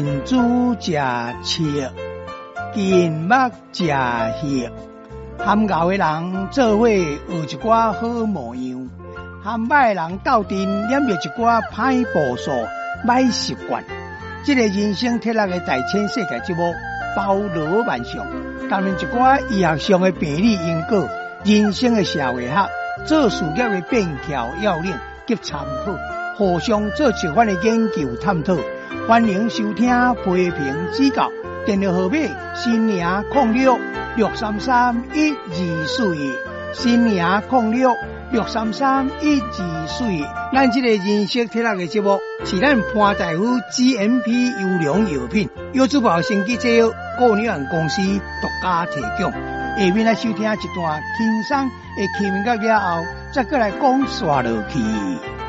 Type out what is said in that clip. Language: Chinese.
猪食切，金目食血，含熬的人做伙学一寡好模样，含歹人斗阵染着一寡歹步数、歹习惯。这个人生铁六的大千世界节目包罗万象，谈论一寡医学上的病理因果、人生的社会学、做事业的便条要领及参考，互相做一番的研究探讨。欢迎收听批评指教，电话号码新宁06633124，新宁06633124。咱这个人生铁六的节目是咱潘大夫 GMP 优良药品，药珠宝生机制药顾问公司独家提供。下面来收听一段轻松的气氛乐了后，再过来讲煞落去。